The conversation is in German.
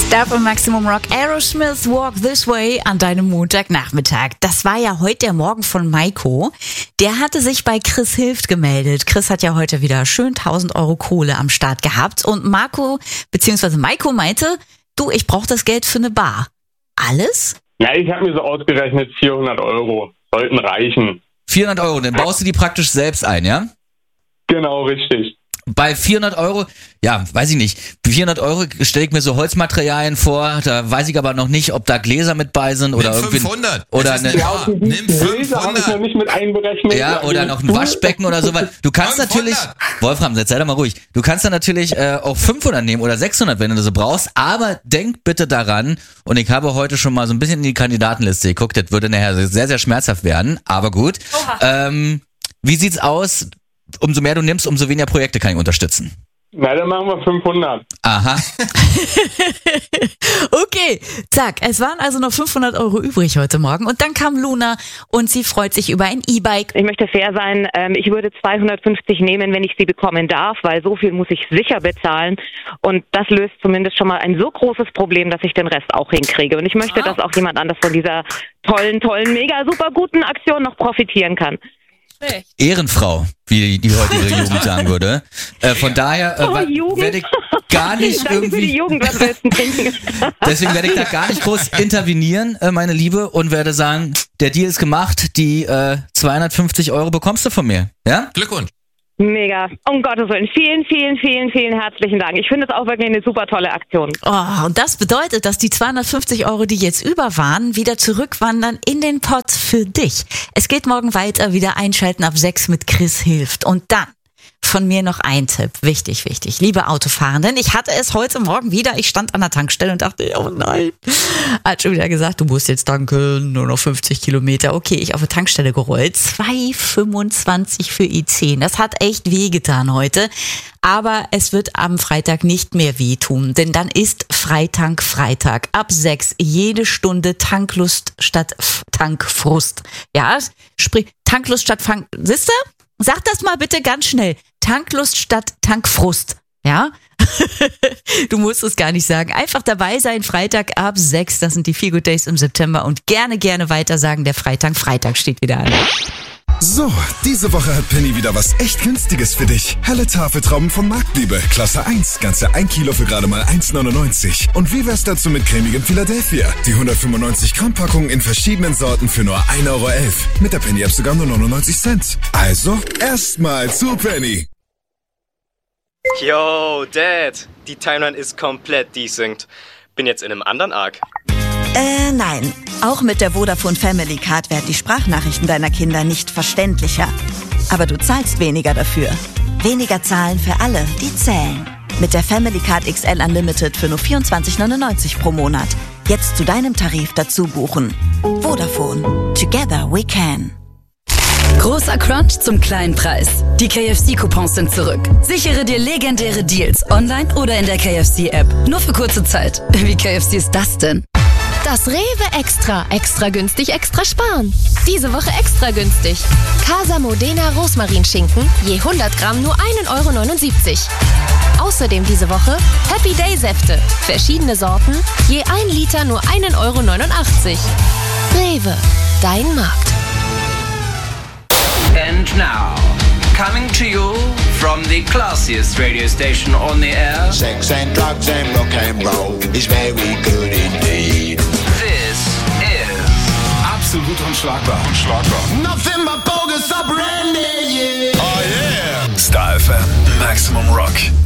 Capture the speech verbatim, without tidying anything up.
Da von Maximum Rock Aerosmith Walk This Way an deinem Montagnachmittag. Das war ja heute der Morgen von Maiko. Der hatte sich bei Chris Hilft gemeldet. Chris hat ja heute wieder schön tausend Euro Kohle am Start gehabt. Und Marco, beziehungsweise Maiko meinte, du, ich brauche das Geld für eine Bar. Alles? Ja, ich habe mir so ausgerechnet, vierhundert Euro sollten reichen. vierhundert Euro, dann baust du die praktisch selbst ein, ja? Genau, richtig. Bei vierhundert Euro, ja, weiß ich nicht. vierhundert Euro stelle ich mir so Holzmaterialien vor, da weiß ich aber noch nicht, ob da Gläser mit bei sind oder Nimm irgendwie. fünfhundert. Oder Das ist eine, ja, nimm Gläser habe ich noch nicht mit einberechnet. ja, oder noch ein Waschbecken oder so. Du kannst fünfhundert. natürlich, Wolfram, jetzt sei doch mal ruhig. Du kannst dann natürlich äh, auch fünfhundert nehmen oder sechshundert, wenn du so brauchst. Aber denk bitte daran, und ich habe heute schon mal so ein bisschen in die Kandidatenliste geguckt, das würde nachher sehr, sehr schmerzhaft werden. Aber gut. Ähm, wie sieht's aus? Umso mehr du nimmst, umso weniger Projekte kann ich unterstützen. Na, dann machen wir fünfhundert. Aha. Okay, zack, es waren also noch fünfhundert Euro übrig heute Morgen. Und dann kam Luna und sie freut sich über ein E-Bike. Ich möchte fair sein, ähm, ich würde zweihundertfünfzig nehmen, wenn ich sie bekommen darf, weil so viel muss ich sicher bezahlen. Und das löst zumindest schon mal ein so großes Problem, dass ich den Rest auch hinkriege. Und ich möchte, dass auch jemand anders von dieser tollen, tollen, mega super guten Aktion noch profitieren kann. Ehrenfrau, wie die heutige Jugend sagen würde. Äh, von daher äh, Oh, wa- Jugend. werde ich gar nicht Danke für die irgendwie. Jugend, was willst du trinken? Deswegen werde ich da gar nicht groß intervenieren, äh, meine Liebe, und werde sagen, der Deal ist gemacht, die äh, zweihundertfünfzig Euro bekommst du von mir. Ja? Glückwunsch. Mega. Um Gottes Willen. Vielen, vielen, vielen, vielen herzlichen Dank. Ich finde es auch wirklich eine super tolle Aktion. Oh, und das bedeutet, dass die zweihundertfünfzig Euro, die jetzt über waren, wieder zurückwandern in den Pot für dich. Es geht morgen weiter, wieder einschalten ab sechs mit Chris Hilft. Und dann von mir noch ein Tipp. Wichtig, wichtig. Liebe Autofahrenden, ich hatte es heute Morgen wieder. Ich stand an der Tankstelle und dachte, oh nein. Hat schon wieder gesagt, du musst jetzt tanken, nur noch fünfzig Kilometer. Okay, ich auf die Tankstelle gerollt. zwei fünfundzwanzig für I zehn. Das hat echt wehgetan heute. Aber es wird am Freitag nicht mehr wehtun, denn dann ist Freitank Freitag. Ab sechs jede Stunde Tanklust statt F- Tankfrust. Ja, sprich, Tanklust statt Fang. Siehst du? Sag das mal bitte ganz schnell. Tanklust statt Tankfrust. Ja? Du musst es gar nicht sagen. Einfach dabei sein, Freitag ab sechs. Das sind die Feel Good Days im September. Und gerne, gerne weiter sagen, der Freitag, Freitag steht wieder an. So, diese Woche hat Penny wieder was echt Günstiges für dich. Helle Tafeltrauben von Marktliebe, Klasse eins, ganze ein Kilo für gerade mal eins neunundneunzig. Und wie wär's dazu mit cremigem Philadelphia? Die hundertfünfundneunzig Gramm Packung in verschiedenen Sorten für nur ein Euro elf. Mit der Penny App sogar nur neunundneunzig Cent. Also, erstmal zu Penny. Yo, Dad, die Timeline ist komplett desynced. Bin jetzt in einem anderen Arc. Äh, nein. Auch mit der Vodafone Family Card werden die Sprachnachrichten deiner Kinder nicht verständlicher. Aber du zahlst weniger dafür. Weniger zahlen für alle, die zählen. Mit der Family Card X L Unlimited für nur vierundzwanzig neunundneunzig pro Monat. Jetzt zu deinem Tarif dazu buchen. Vodafone. Together we can. Großer Crunch zum kleinen Preis. Die K F C-Coupons sind zurück. Sichere dir legendäre Deals online oder in der K F C-App. Nur für kurze Zeit. Wie K F C ist das denn? Das Rewe Extra. Extra günstig, extra sparen. Diese Woche extra günstig. Casa Modena Rosmarinschinken. Je hundert Gramm nur ein Euro neunundsiebzig. Außerdem diese Woche Happy Day Säfte. Verschiedene Sorten. Je ein Liter nur ein Euro neunundachtzig. Rewe. Dein Markt. And now, coming to you from the classiest radio station on the air. Sex and drugs and rock and roll is very good indeed. This is Absolut unschlagbar. Unschlagbar. Nothing but bogus up Randy, yeah. Oh yeah. Star F M, Maximum Rock.